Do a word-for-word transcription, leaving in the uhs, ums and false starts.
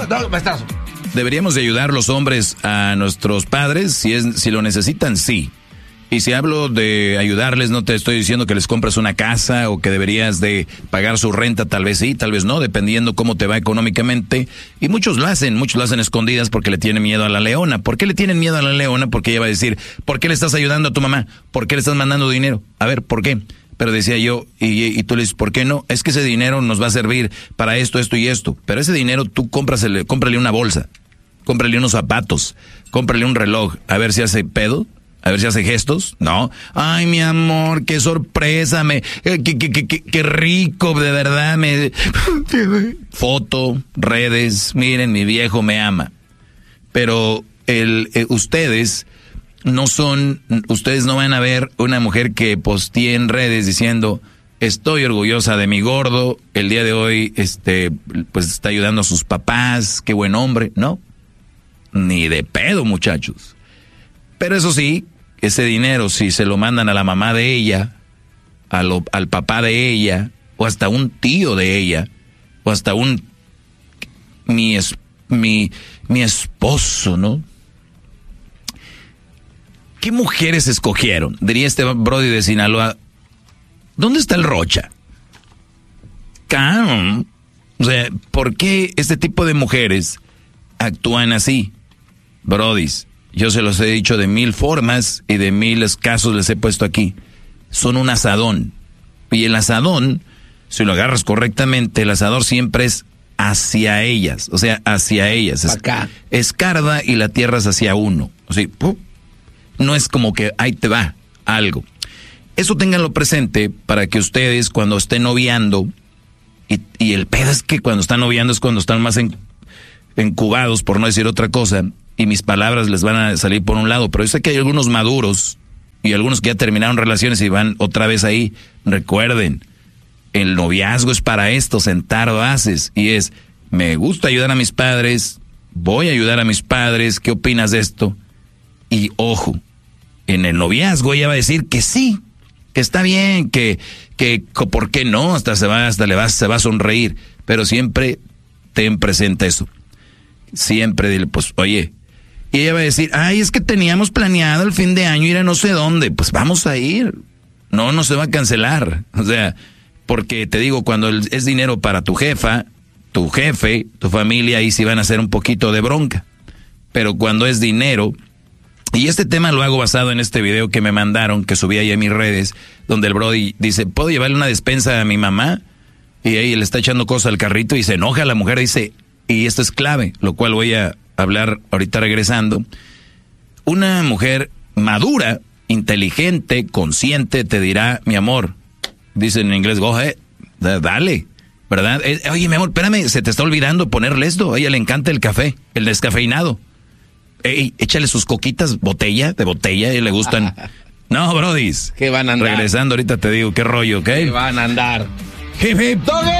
no, maestro. Deberíamos de ayudar los hombres a nuestros padres, si es, si lo necesitan, sí. Y si hablo de ayudarles, no te estoy diciendo que les compres una casa o que deberías de pagar su renta, tal vez sí, tal vez no, dependiendo cómo te va económicamente. Y muchos lo hacen, muchos lo hacen escondidas porque le tienen miedo a la leona. ¿Por qué le tienen miedo a la leona? Porque ella va a decir, ¿por qué le estás ayudando a tu mamá? ¿Por qué le estás mandando dinero? A ver, ¿por qué? Pero decía yo, y, y tú le dices, ¿por qué no? Es que ese dinero nos va a servir para esto, esto y esto. Pero ese dinero tú cómprasele, cómprale una bolsa, cómprale unos zapatos, cómprale un reloj, a ver si hace pedo. A ver si hace gestos, ¿no? Ay, mi amor, qué sorpresa, me, qué, qué, qué, qué, qué rico, de verdad, me... Foto, redes, miren, mi viejo me ama. Pero el, eh, ustedes no son, ustedes no van a ver una mujer que postee en redes diciendo, estoy orgullosa de mi gordo, el día de hoy, este, pues está ayudando a sus papás, qué buen hombre, ¿no? Ni de pedo, muchachos. Pero eso sí, ese dinero, si se lo mandan a la mamá de ella, a lo, al papá de ella, o hasta un tío de ella, o hasta un mi, es, mi, mi esposo, ¿no? ¿Qué mujeres escogieron? Diría este brody de Sinaloa, ¿dónde está el Rocha? Calm. O sea, ¿por qué este tipo de mujeres actúan así? Brodis. Yo se los he dicho de mil formas y de miles casos les he puesto aquí. Son un asadón. Y el asadón, si lo agarras correctamente, el asador siempre es hacia ellas. O sea, hacia ellas. Es, acá. Es carda y la tierra es hacia uno. O sea, ¡pum! No es como que ahí te va algo. Eso ténganlo presente para que ustedes cuando estén noviando, y, y el pedo es que cuando están noviando es cuando están más en, encubados, por no decir otra cosa, y mis palabras les van a salir por un lado, pero yo sé que hay algunos maduros y algunos que ya terminaron relaciones y van otra vez ahí. Recuerden, el noviazgo es para esto, sentar bases, y es, me gusta ayudar a mis padres, voy a ayudar a mis padres, ¿qué opinas de esto? Y ojo, en el noviazgo ella va a decir que sí, que está bien, que, que, ¿por qué no? Hasta se va, hasta le va, se va a sonreír, pero siempre ten presente eso. Siempre dile, pues, oye, y ella va a decir, ay, es que teníamos planeado el fin de año ir a no sé dónde. Pues vamos a ir. No, no se va a cancelar. O sea, porque te digo, cuando es dinero para tu jefa, tu jefe, tu familia, ahí sí van a hacer un poquito de bronca. Pero cuando es dinero, y este tema lo hago basado en este video que me mandaron, que subí ahí en mis redes, donde el brody dice, ¿puedo llevarle una despensa a mi mamá? Y ahí le está echando cosas al carrito y se enoja la mujer, dice, y esto es clave, lo cual voy a hablar ahorita regresando. Una mujer madura, inteligente, consciente, te dirá, mi amor, dice en inglés, go ahead, dale, ¿verdad? Eh, oye, mi amor, espérame, se te está olvidando ponerle esto. A ella le encanta el café, el descafeinado. Ey, échale sus coquitas, botella, de botella, a ella le gustan. No, brodis. ¿Qué van a andar? Regresando ahorita te digo, qué rollo, ¿ok? ¿Qué van a andar? Hip, hip.